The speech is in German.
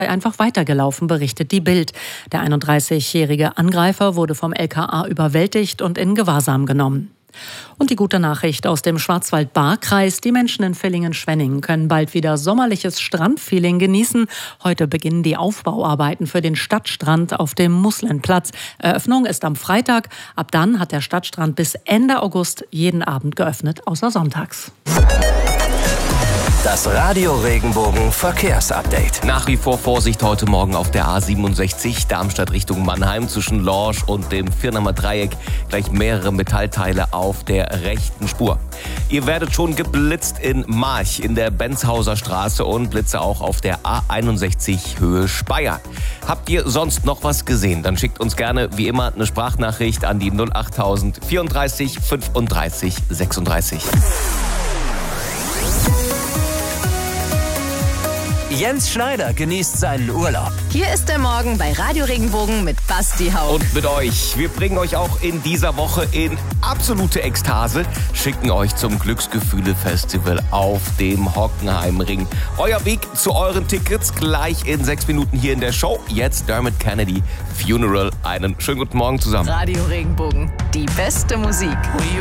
einfach weitergelaufen, berichtet die Bild. Der 31-jährige Angreifer wurde vom LKA überwältigt und in Gewahrsam genommen. Und die gute Nachricht aus dem Schwarzwald-Baar-Kreis: Die Menschen in Villingen-Schwenningen können bald wieder sommerliches Strandfeeling genießen. Heute beginnen die Aufbauarbeiten für den Stadtstrand auf dem Muslenplatz. Eröffnung ist am Freitag. Ab dann hat der Stadtstrand bis Ende August jeden Abend geöffnet, außer sonntags. Das Radio Regenbogen Verkehrsupdate. Nach wie vor Vorsicht heute Morgen auf der A67 Darmstadt Richtung Mannheim zwischen Lorsch und dem Firnamer Dreieck. Gleich mehrere Metallteile auf der rechten Spur. Ihr werdet schon geblitzt in March in der Benzhauser Straße und Blitze auch auf der A61 Höhe Speyer. Habt ihr sonst noch was gesehen? Dann schickt uns gerne wie immer eine Sprachnachricht an die 08000 34 35 36. Jens Schneider genießt seinen Urlaub. Hier ist der Morgen bei Radio Regenbogen mit Basti Haupt. Und mit euch. Wir bringen euch auch in dieser Woche in absolute Ekstase, schicken euch zum Glücksgefühle-Festival auf dem Hockenheimring. Euer Weg zu euren Tickets gleich in 6 Minuten hier in der Show. Jetzt Dermot Kennedy, Funeral. Einen schönen guten Morgen zusammen. Radio Regenbogen, die beste Musik.